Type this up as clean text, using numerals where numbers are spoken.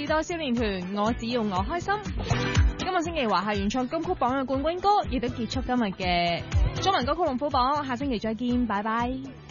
代少年團，我只要我開心。今個星期華夏原創金曲榜嘅冠軍歌，亦都結束今日嘅中文歌曲龍虎榜。下星期再見，拜拜。